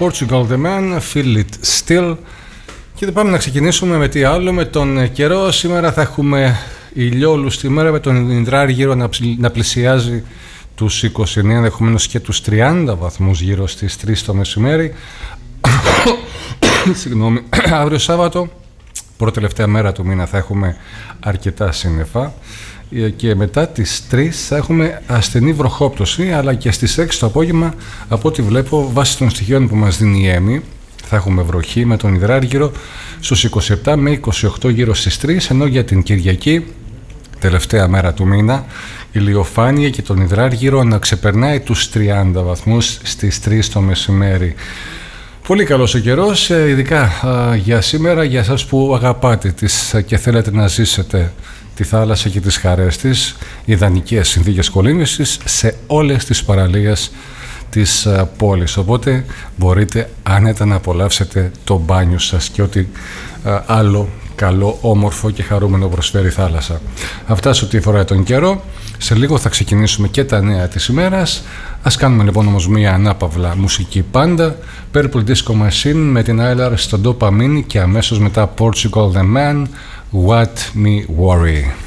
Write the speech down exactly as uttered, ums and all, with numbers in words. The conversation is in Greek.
Portugal The Man, Feel It Still. Και πάμε να ξεκινήσουμε με τι άλλο, με τον καιρό. Σήμερα θα έχουμε ηλιόλουστη μέρα, με τον υδράργυρο να, να πλησιάζει τους είκοσι εννέα, ενδεχομένως και τους τριάντα βαθμούς γύρω στις τρεις το μεσημέρι. Συγγνώμη. Αύριο Σάββατο, πρώτη τελευταία μέρα του μήνα, θα έχουμε αρκετά σύννεφα και μετά τις τρεις θα έχουμε ασθενή βροχόπτωση, αλλά και στις έξι το απόγευμα, από ό,τι βλέπω βάσει των στοιχείων που μας δίνει η ΕΜΗ, θα έχουμε βροχή με τον υδράργυρο στους είκοσι επτά με είκοσι οκτώ γύρω στις τρεις, ενώ για την Κυριακή, τελευταία μέρα του μήνα, ηλιοφάνεια και τον υδράργυρο να ξεπερνάει τους τριάντα βαθμούς στις τρεις το μεσημέρι. Πολύ καλός ο καιρός, ειδικά α, για σήμερα, για εσάς που αγαπάτε τις και θέλετε να ζήσετε τη θάλασσα και τις χαρές της, ιδανικές συνθήκες κολύμβησης σε όλες τις παραλίες της α, πόλης. Οπότε μπορείτε άνετα να απολαύσετε το μπάνιο σας και ό,τι α, άλλο καλό, όμορφο και χαρούμενο προσφέρει η θάλασσα. Αυτά σε ό,τι αφορά τον καιρό. Σε λίγο θα ξεκινήσουμε και τα νέα της ημέρας. Ας κάνουμε λοιπόν όμως μία ανάπαυλα μουσική πάντα. Purple Disco Machine με την Aylar στο Dopamine και αμέσως μετά Portugal The Man, What Me Worry.